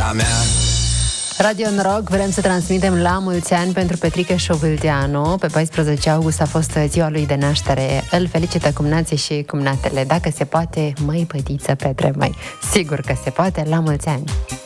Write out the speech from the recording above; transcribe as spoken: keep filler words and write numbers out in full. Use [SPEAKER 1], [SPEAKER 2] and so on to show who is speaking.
[SPEAKER 1] viața mea.
[SPEAKER 2] Radio Noroc, vrem să transmitem la mulți ani pentru Petrică Șovâlteanu. Pe paisprezece august a fost ziua lui de naștere. Îl felicită cumnații și cumnatele. Dacă se poate, măi, pătiță Petre, măi. Sigur că se poate, la mulți ani.